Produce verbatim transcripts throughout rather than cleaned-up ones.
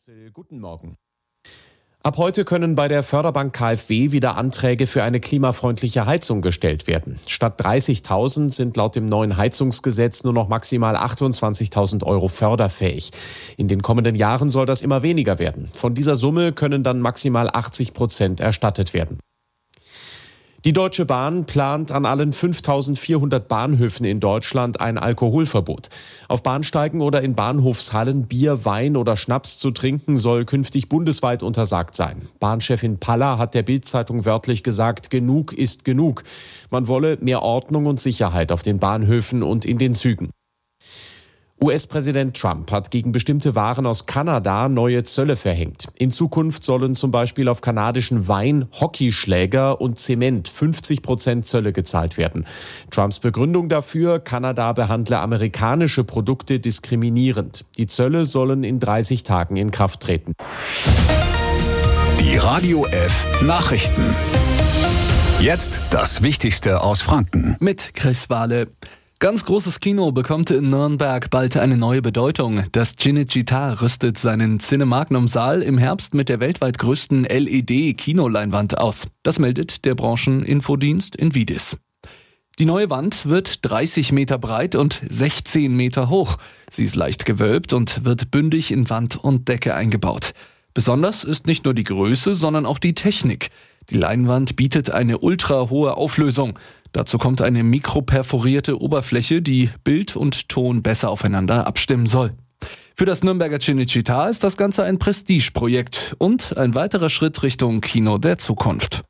Guten Morgen. Ab heute können bei der Förderbank KfW wieder Anträge für eine klimafreundliche Heizung gestellt werden. Statt dreißigtausend sind laut dem neuen Heizungsgesetz nur noch maximal achtundzwanzigtausend Euro förderfähig. In den kommenden Jahren soll das immer weniger werden. Von dieser Summe können dann maximal achtzig Prozent erstattet werden. Die Deutsche Bahn plant an allen fünftausendvierhundert Bahnhöfen in Deutschland ein Alkoholverbot. Auf Bahnsteigen oder in Bahnhofshallen Bier, Wein oder Schnaps zu trinken soll künftig bundesweit untersagt sein. Bahnchefin Paller hat der Bild-Zeitung wörtlich gesagt, genug ist genug. Man wolle mehr Ordnung und Sicherheit auf den Bahnhöfen und in den Zügen. U S-Präsident Trump hat gegen bestimmte Waren aus Kanada neue Zölle verhängt. In Zukunft sollen zum Beispiel auf kanadischen Wein, Hockeyschläger und Zement fünfzig Prozent Zölle gezahlt werden. Trumps Begründung dafür, Kanada behandle amerikanische Produkte diskriminierend. Die Zölle sollen in dreißig Tagen in Kraft treten. Die Radio F Nachrichten. Jetzt das Wichtigste aus Franken. Mit Chris Wahle. Ganz großes Kino bekommt in Nürnberg bald eine neue Bedeutung. Das Cinecittà rüstet seinen Cinemagnum-Saal im Herbst mit der weltweit größten L E D-Kinoleinwand aus. Das meldet der Brancheninfodienst Invidis. Die neue Wand wird dreißig Meter breit und sechzehn Meter hoch. Sie ist leicht gewölbt und wird bündig in Wand und Decke eingebaut. Besonders ist nicht nur die Größe, sondern auch die Technik. Die Leinwand bietet eine ultrahohe Auflösung. Dazu kommt eine mikroperforierte Oberfläche, die Bild und Ton besser aufeinander abstimmen soll. Für das Nürnberger Cinecittà ist das Ganze ein Prestigeprojekt und ein weiterer Schritt Richtung Kino der Zukunft.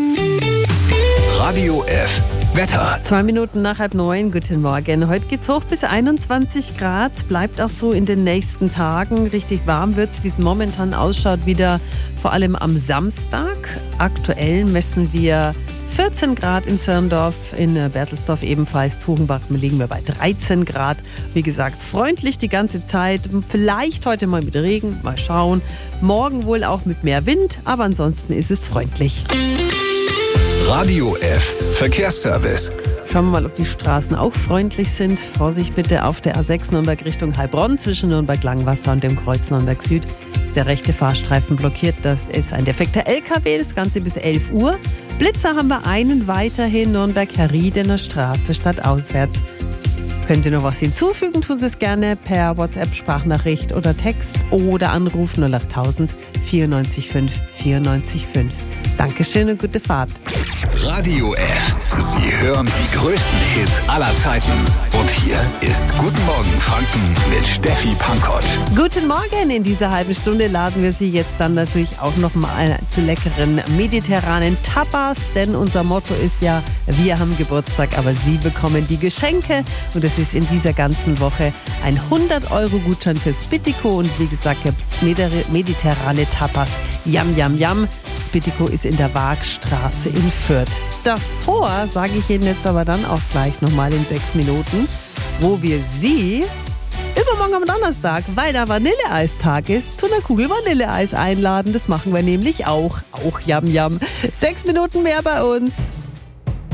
Radio F Wetter. Zwei Minuten nach halb neun, guten Morgen. Heute geht's hoch bis einundzwanzig Grad, bleibt auch so in den nächsten Tagen. Richtig warm wird's, wie es momentan ausschaut, wieder vor allem am Samstag. Aktuell messen wir vierzehn Grad in Zirndorf, in Berthelsdorf ebenfalls, Tuchenbach liegen wir bei dreizehn Grad. Wie gesagt, freundlich die ganze Zeit, vielleicht heute mal mit Regen, mal schauen. Morgen wohl auch mit mehr Wind, aber ansonsten ist es freundlich. Radio F Verkehrsservice. Schauen wir mal, ob die Straßen auch freundlich sind. Vorsicht bitte auf der A sechs Nürnberg Richtung Heilbronn zwischen Nürnberg-Langwasser und dem Kreuz Nürnberg Süd. Ist der rechte Fahrstreifen blockiert. Das ist ein defekter L K W, das Ganze bis elf Uhr. Blitzer haben wir einen weiterhin, Nürnberg-Herriedener Straße stadtauswärts. Können Sie noch was hinzufügen, tun Sie es gerne per WhatsApp, Sprachnachricht oder Text oder Anruf null achttausend vierundneunzig fünf vierundneunzig fünf. Dankeschön und gute Fahrt. Radio F. Sie hören die größten Hits aller Zeiten. Und hier ist Guten Morgen Franken mit Steffi Pankott. Guten Morgen. In dieser halben Stunde laden wir Sie jetzt dann natürlich auch noch mal zu leckeren mediterranen Tapas. Denn unser Motto ist ja, wir haben Geburtstag, aber Sie bekommen die Geschenke. Und es ist in dieser ganzen Woche ein hundert Euro Gutschein für Spittico. Und wie gesagt, gibt es mediterrane Tapas. Yam, yam, yam. Spittico ist in der Waagstraße in Fürth. Davor sage ich Ihnen jetzt aber dann auch gleich nochmal in sechs Minuten, wo wir Sie übermorgen am Donnerstag, weil der Vanilleeistag ist, zu einer Kugel Vanilleeis einladen. Das machen wir nämlich auch. Auch Yam Yam. Sechs Minuten mehr bei uns.